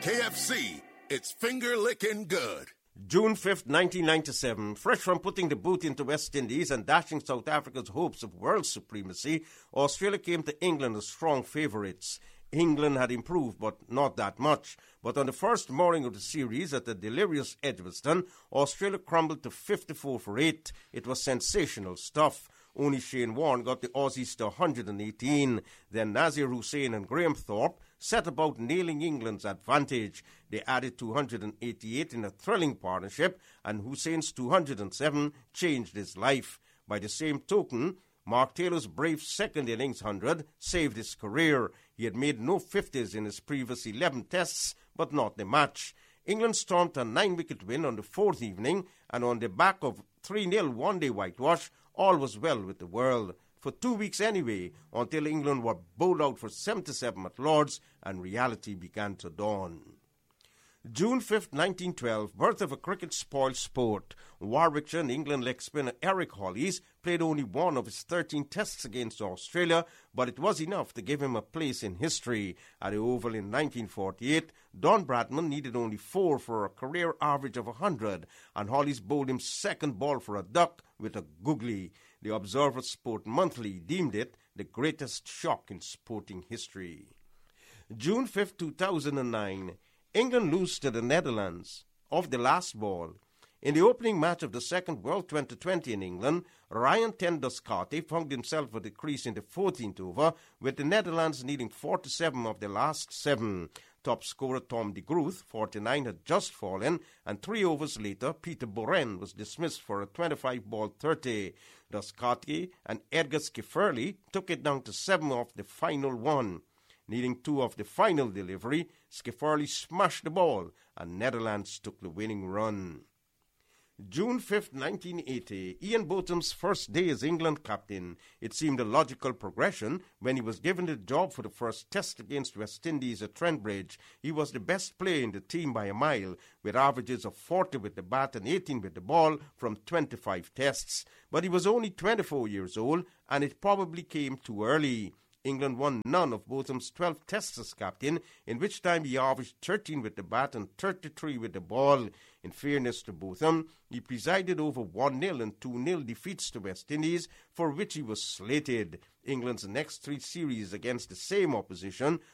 KFC, it's finger-licking good. June 5th, 1997, fresh from putting the boot into West Indies and dashing South Africa's hopes of world supremacy, Australia came to England as strong favourites. England had improved, but not that much. But on the first morning of the series at the delirious Edgbaston, Australia crumbled to 54-8. It was sensational stuff. Only Shane Warne got the Aussies to 118. Then Nazir Hussain and Graham Thorpe set about nailing England's advantage. They added 288 in a thrilling partnership, and Hussein's 207 changed his life. By the same token, Mark Taylor's brave second innings 100 saved his career. He had made no 50s in his previous 11 tests, but not the match. England stormed a 9-wicket win on the fourth evening, and on the back of 3-0 one-day whitewash, all was well with the world. For 2 weeks anyway, until England were bowled out for 77 at Lord's and reality began to dawn. June 5th, 1912, birth of a cricket-spoiled sport. Warwickshire and England leg spinner Eric Hollies played only one of his 13 tests against Australia, but it was enough to give him a place in history. At the Oval in 1948, Don Bradman needed only 4 for a career average of 100, and Hollies bowled him second ball for a duck with a googly. The Observer Sport Monthly deemed it the greatest shock in sporting history. June 5th, 2009, England lose to the Netherlands off the last ball. In the opening match of the second World 2020 in England, Ryan ten Doeschate found himself at the crease in the 14th over, with the Netherlands needing 47 of the last 7. Top scorer Tom de Groot, 49, had just fallen, and 3 overs later, Peter Boren was dismissed for a 25-ball 30. Doeschate and Edgar Schifferle took it down to 7 off the final 1. Needing 2 of the final delivery, Schifferle smashed the ball, and Netherlands took the winning run. June 5th, 1980, Ian Botham's first day as England captain. It seemed a logical progression when he was given the job for the first test against West Indies at Trent Bridge. He was the best player in the team by a mile, with averages of 40 with the bat and 18 with the ball from 25 tests. But he was only 24 years old, and it probably came too early. England won none of Botham's 12 tests as captain, in which time he averaged 13 with the bat and 33 with the ball. In fairness to Botham, he presided over 1-0 and 2-0 defeats to West Indies, for which he was slated. England's next 3 series against the same opposition